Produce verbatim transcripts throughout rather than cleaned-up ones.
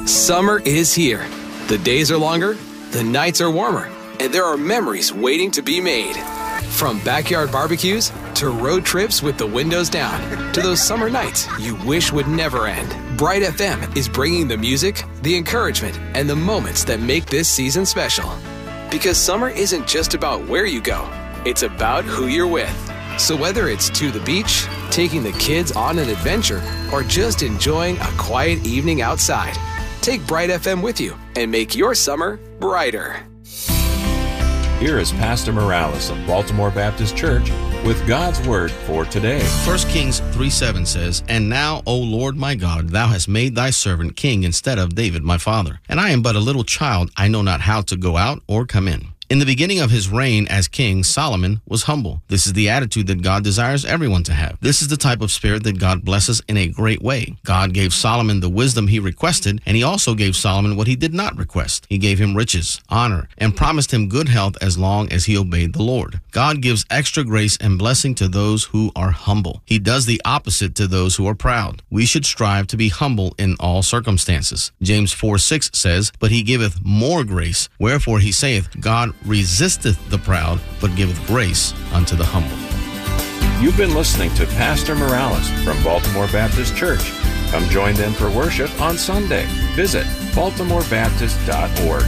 Summer is here. The days are longer, the nights are warmer, and there are memories waiting to be made. From backyard barbecues to road trips with the windows down to those summer nights you wish would never end. Bright F M is bringing the music, the encouragement, and the moments that make this season special. Because summer isn't just about where you go, it's about who you're with. So whether it's to the beach, taking the kids on an adventure, or just enjoying a quiet evening outside, take Bright F M with you and make your summer brighter. Here is Pastor Morales of Baltimore Baptist Church with God's Word for today. First Kings three seven says, "And now, O Lord my God, thou hast made thy servant king instead of David my father. And I am but a little child, I know not how to go out or come in." In the beginning of his reign as king, Solomon was humble. This is the attitude that God desires everyone to have. This is the type of spirit that God blesses in a great way. God gave Solomon the wisdom he requested, and he also gave Solomon what he did not request. He gave him riches, honor, and promised him good health as long as he obeyed the Lord. God gives extra grace and blessing to those who are humble. He does the opposite to those who are proud. We should strive to be humble in all circumstances. James four six says, "But he giveth more grace. Wherefore he saith, God resisteth the proud, but giveth grace unto the humble." You've been listening to Pastor Morales from Baltimore Baptist Church. Come join them for worship on Sunday. Visit baltimore baptist dot org.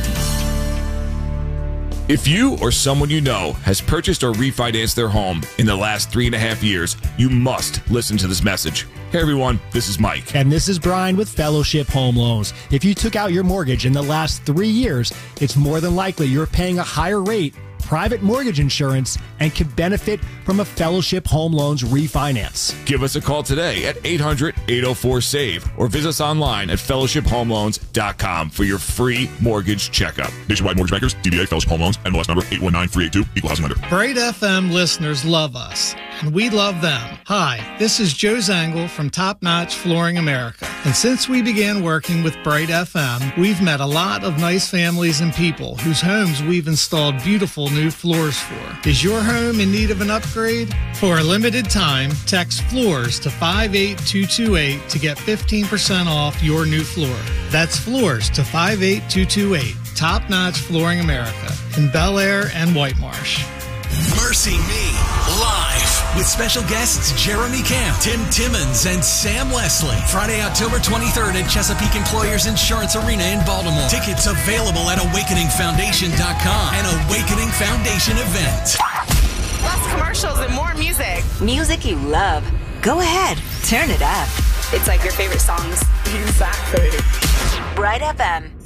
If you or someone you know has purchased or refinanced their home in the last three and a half years, you must listen to this message. Hey everyone, this is Mike. And this is Brian with Fellowship Home Loans. If you took out your mortgage in the last three years, it's more than likely you're paying a higher rate, private mortgage insurance, and can benefit from a Fellowship Home Loans refinance. Give us a call today at eight hundred, eight oh four, S A V E or visit us online at fellowship home loans dot com for your free mortgage checkup. Nationwide Mortgage Bankers, D B A Fellowship Home Loans, N M L S number eight one nine three eight two, Equal Housing Lender. Bright F M listeners love us, and we love them. Hi, this is Joe Zangle from Top Notch Flooring America. And since we began working with Bright F M, we've met a lot of nice families and people whose homes we've installed beautiful new floors for. Is your home in need of an upgrade? For a limited time, text FLOORS to five eight two two eight to get fifteen percent off your new floor. That's FLOORS to five eight two two eight. Top Notch Flooring America in Bel Air and White Marsh. Mercy Me, live with special guests Jeremy Camp, Tim Timmons, and Sam Leslie. Friday, October twenty-third at Chesapeake Employers Insurance Arena in Baltimore. Tickets available at awakening foundation dot com. An Awakening Foundation event. Less commercials and more music. Music you love. Go ahead, turn it up. It's like your favorite songs. Exactly. Bright F M.